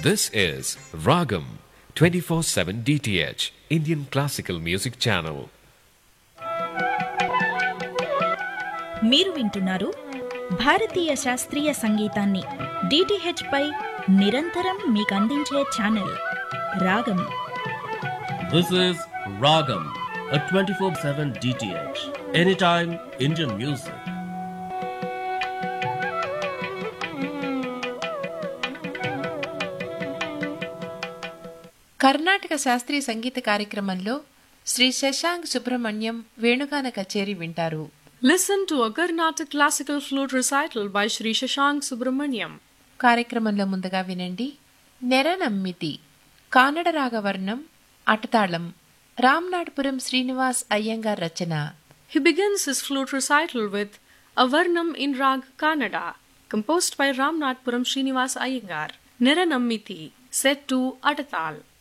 This is Ragam 24/7 DTH Indian Classical Music Channel. మీరు వింటున్నారు భారతీయ శాస్త్రీయ సంగీతాన్ని డిటిహెచ్ పై నిరంతరం మీకు అందించే ఛానల్ రాగం. This is Ragam, a 24/7 DTH, anytime Indian music. Karnataka శాస్త్రీయ సంగీత కార్యక్రమంలో శ్రీ శశాంక్ సుబ్రహ్మణ్యం వేణుగాన కచేరి వింటారు. Listen to a Carnatic classical flute recital by Sri Shashank Subramaniam. కార్యక్రమంలో ముందుగా వినండి నెరనమ్మితి కానడ రాగవర్ణం అటతాళం రామ్నాథపురం శ్రీనివాస్ అయ్యంగార్ రచన. He begins his flute recital with a Varnam in Rag Kannada, composed by Ramnathpuram Srinivas Iyengar. Niranammiti, set to Atatal.